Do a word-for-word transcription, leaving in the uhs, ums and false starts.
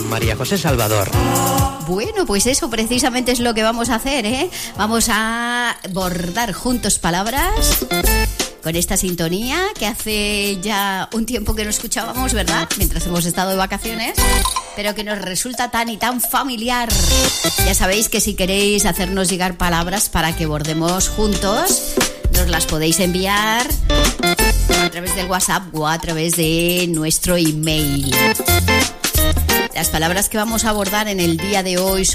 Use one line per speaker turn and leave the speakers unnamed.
con María José Salvador.
Bueno, pues eso precisamente es lo que vamos a hacer, ¿eh? Vamos a bordar juntos palabras con esta sintonía que hace ya un tiempo que no escuchábamos, ¿verdad? Mientras hemos estado de vacaciones, pero que nos resulta tan y tan familiar. Ya sabéis que si queréis hacernos llegar palabras para que bordemos juntos, nos las podéis enviar a través del WhatsApp o a través de nuestro email. Las palabras que vamos a abordar en el día de hoy